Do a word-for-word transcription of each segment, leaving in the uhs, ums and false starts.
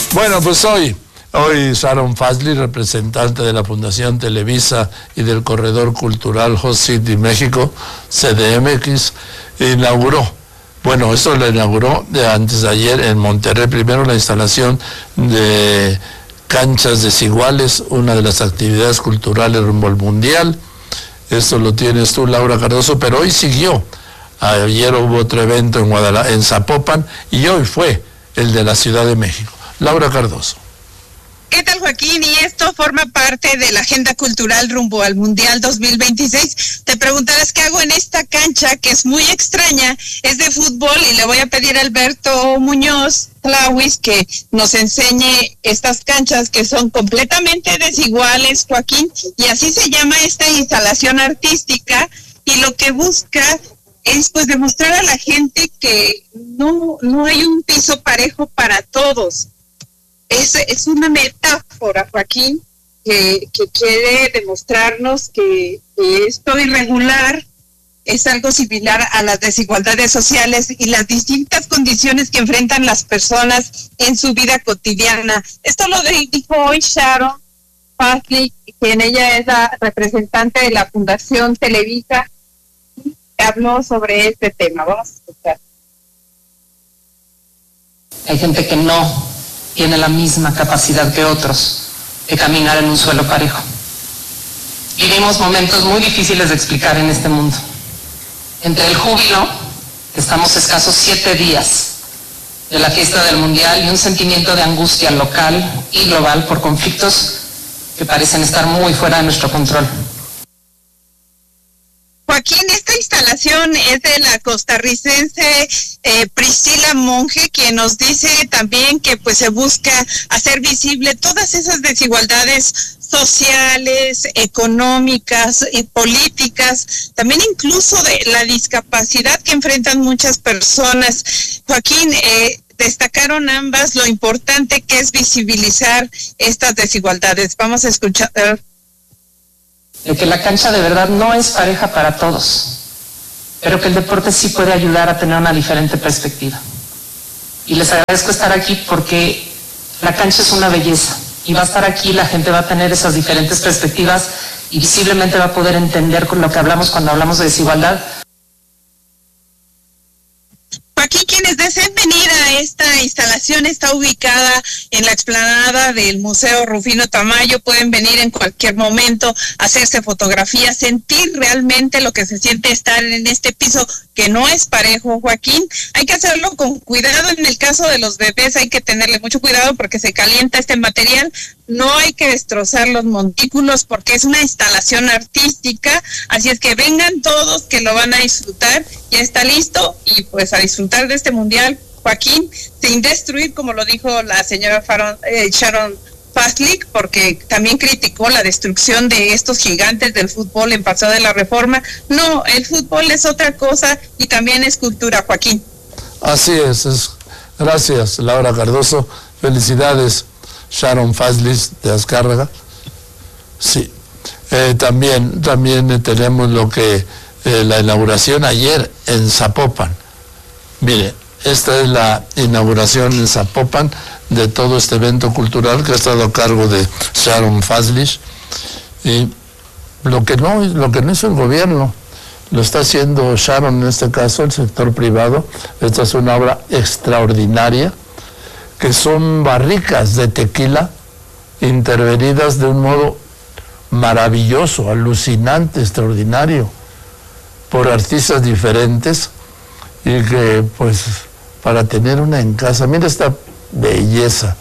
Bueno, pues hoy, hoy Sharon Fazlis, representante de la Fundación Televisa y del Corredor Cultural Host City México, C D M X, inauguró, bueno, esto lo inauguró de antes de ayer en Monterrey, primero la instalación de Canchas Desiguales, una de las actividades culturales rumbo al Mundial. Esto lo tienes tú, Laura Cardoso, pero hoy siguió. Ayer hubo otro evento en Guadalajara, en Zapopan, y hoy fue el de la Ciudad de México. Laura Cardoso. ¿Qué tal, Joaquín? Y esto forma parte de la agenda cultural rumbo al Mundial dos mil veintiséis. Te preguntarás qué hago en esta cancha, que es muy extraña, es de fútbol, y le voy a pedir a Alberto Muñoz Tlawis que nos enseñe estas canchas que son completamente desiguales, Joaquín, y así se llama esta instalación artística, y lo que busca es pues demostrar a la gente que no, no hay un piso parejo para todos. Es, es una metáfora, Joaquín, que, que quiere demostrarnos que, que esto irregular es algo similar a las desigualdades sociales y las distintas condiciones que enfrentan las personas en su vida cotidiana. Esto lo dijo hoy Sharon Fazlis, quien ella es la representante de la Fundación Televisa, y habló sobre este tema. Vamos a escuchar. Hay gente que no tiene la misma capacidad que otros de caminar en un suelo parejo. Vivimos momentos muy difíciles de explicar en este mundo. Entre el júbilo, que estamos escasos siete días de la fiesta del Mundial, y un sentimiento de angustia local y global por conflictos que parecen estar muy fuera de nuestro control. Joaquín, esta instalación es de la costarricense eh, Priscila Monge, quien nos dice también que pues se busca hacer visible todas esas desigualdades sociales, económicas y políticas, también incluso de la discapacidad que enfrentan muchas personas. Joaquín, eh, destacaron ambas lo importante que es visibilizar estas desigualdades. Vamos a escuchar. De que la cancha de verdad no es pareja para todos, pero que el deporte sí puede ayudar a tener una diferente perspectiva. Y les agradezco estar aquí porque la cancha es una belleza, y va a estar aquí, la gente va a tener esas diferentes perspectivas y visiblemente va a poder entender con lo que hablamos cuando hablamos de desigualdad. Aquí quienes deseen venir a esta instalación está ubicada en la explanada del Museo Rufino Tamayo. Pueden venir en cualquier momento, hacerse fotografías, sentir realmente lo que se siente estar en este piso que no es parejo, Joaquín. Hay que hacerlo con cuidado. En el caso de los bebés hay que tenerle mucho cuidado porque se calienta este material. No hay que destrozar los montículos porque es una instalación artística, así es que vengan todos que lo van a disfrutar. Ya está listo y pues a disfrutar de este mundial, Joaquín, sin destruir, como lo dijo la señora Faron, eh, Sharon Fazlis, porque también criticó la destrucción de estos gigantes del fútbol en Paseo de la Reforma. No, el fútbol es otra cosa y también es cultura, Joaquín. Así es, es. Gracias, Laura Cardoso. Felicidades, Sharon Fazlis de Azcárraga. Sí, eh, también, también eh, tenemos lo que eh, la inauguración ayer en Zapopan. Mire, esta es la inauguración en Zapopan de todo este evento cultural que ha estado a cargo de Sharon Fazlis. Y lo que no, lo que no hizo el gobierno, lo está haciendo Sharon, en este caso, el sector privado. Esta es una obra extraordinaria, que son barricas de tequila intervenidas de un modo maravilloso, alucinante, extraordinario, por artistas diferentes, y que pues para tener una en casa, mira esta belleza.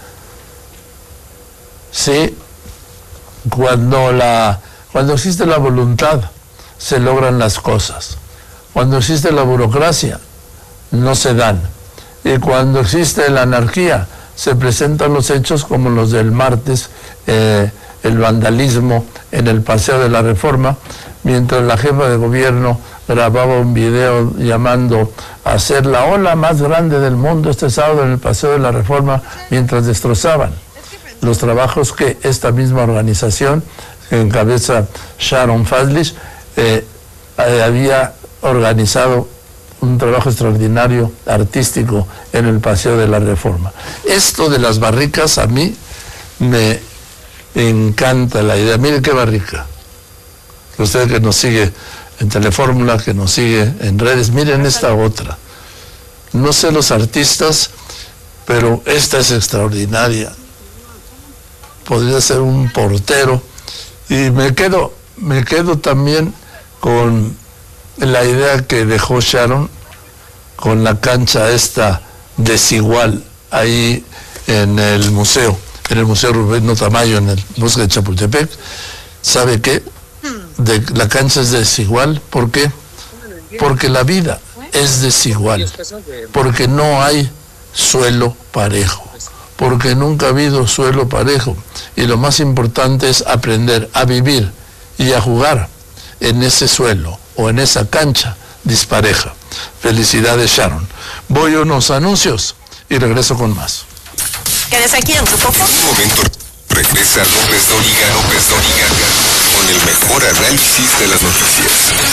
Sí, cuando la cuando existe la voluntad se logran las cosas. Cuando existe la burocracia no se dan. Y cuando existe la anarquía se presentan los hechos como los del martes, eh, el vandalismo en el Paseo de la Reforma, mientras la jefa de gobierno grababa un video llamando a hacer la ola más grande del mundo este sábado en el Paseo de la Reforma, mientras destrozaban los trabajos que esta misma organización, que encabeza Sharon Fazlis, eh, eh, había organizado un trabajo extraordinario artístico en el Paseo de la Reforma. Esto de las barricas a mí me encanta la idea. Mire qué barrica. Usted que nos sigue en Telefórmula, que nos sigue en redes, miren esta otra. No sé los artistas, pero esta es extraordinaria. Podría ser un portero. Y me quedo, me quedo también con la idea que dejó Sharon con la cancha esta desigual ahí en el museo, en el Museo Rubén Tamayo, en el Bosque de Chapultepec. ¿Sabe qué? De, la cancha es desigual. ¿Por qué? Porque la vida es desigual, porque no hay suelo parejo, porque nunca ha habido suelo parejo, y lo más importante es aprender a vivir y a jugar en ese suelo o en esa cancha dispareja. Felicidades, Sharon. Voy a unos anuncios y regreso con más. Quédese aquí en Grupo Fórmula. Un momento, regresa López Dóriga, López Dóriga, con el mejor análisis de las noticias.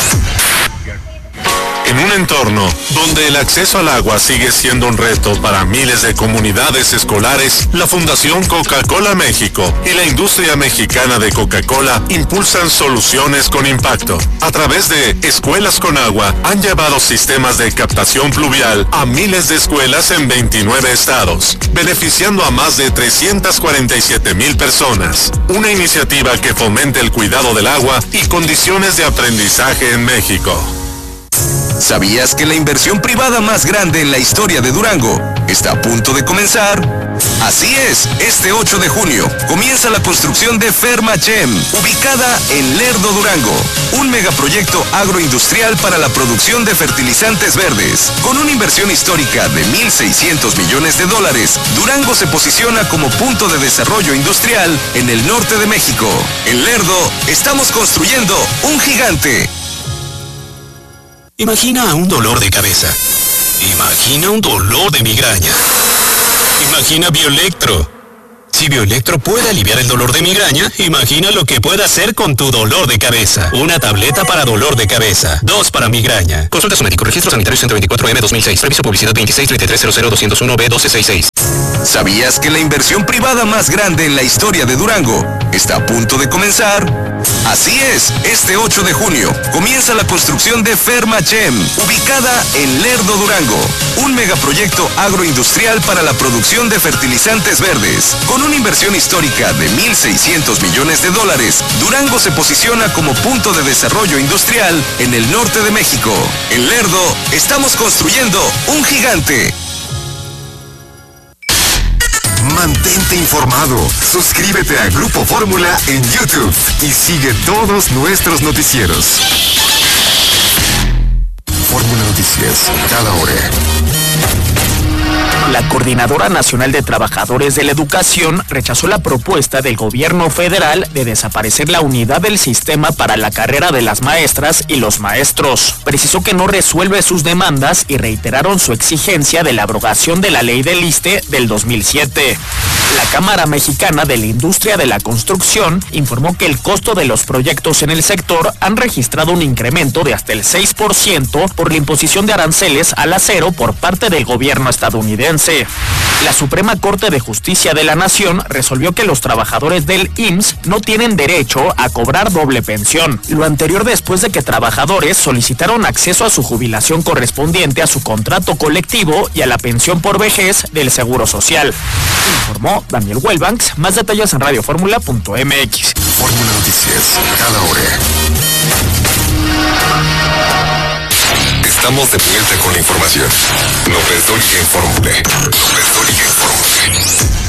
En un entorno donde el acceso al agua sigue siendo un reto para miles de comunidades escolares, la Fundación Coca-Cola México y la industria mexicana de Coca-Cola impulsan soluciones con impacto. A través de Escuelas con Agua, han llevado sistemas de captación pluvial a miles de escuelas en veintinueve estados, beneficiando a más de trescientas cuarenta y siete mil personas. Una iniciativa que fomente el cuidado del agua y condiciones de aprendizaje en México. ¿Sabías que la inversión privada más grande en la historia de Durango está a punto de comenzar? Así es, este ocho de junio comienza la construcción de Fermachem, ubicada en Lerdo, Durango, un megaproyecto agroindustrial para la producción de fertilizantes verdes. Con una inversión histórica de mil seiscientos millones de dólares, Durango se posiciona como punto de desarrollo industrial en el norte de México. En Lerdo estamos construyendo un gigante. Imagina un dolor de cabeza. Imagina un dolor de migraña. Imagina Bioelectro. Si Bioelectro puede aliviar el dolor de migraña, imagina lo que puede hacer con tu dolor de cabeza. Una tableta para dolor de cabeza. Dos para migraña. Consulta a su médico. Registro Sanitario ciento veinticuatro M dos mil seis. Reviso publicidad veintiséis treinta y tres cero cero doscientos uno B doce sesenta y seis. ¿Sabías que la inversión privada más grande en la historia de Durango está a punto de comenzar? Así es, este ocho de junio comienza la construcción de Fermachem, ubicada en Lerdo, Durango, un megaproyecto agroindustrial para la producción de fertilizantes verdes. Con una inversión histórica de mil seiscientos millones de dólares, Durango se posiciona como punto de desarrollo industrial en el norte de México. En Lerdo estamos construyendo un gigante. Mantente informado. Suscríbete a Grupo Fórmula en YouTube y sigue todos nuestros noticieros. Fórmula Noticias, cada hora. La Coordinadora Nacional de Trabajadores de la Educación rechazó la propuesta del gobierno federal de desaparecer la unidad del sistema para la carrera de las maestras y los maestros. Precisó que no resuelve sus demandas y reiteraron su exigencia de la abrogación de la ley del ISSSTE del dos mil siete. La Cámara Mexicana de la Industria de la Construcción informó que el costo de los proyectos en el sector han registrado un incremento de hasta el seis por ciento por la imposición de aranceles al acero por parte del gobierno estadounidense. La Suprema Corte de Justicia de la Nación resolvió que los trabajadores del I M S S no tienen derecho a cobrar doble pensión. Lo anterior después de que trabajadores solicitaron acceso a su jubilación correspondiente a su contrato colectivo y a la pensión por vejez del Seguro Social. Informó Daniel Welbanks. Más detalles en radio fórmula punto m x. Fórmula Noticias, cada hora. Estamos de vuelta con la información. López Dóriga en Fórmula. López Dóriga en Fórmula.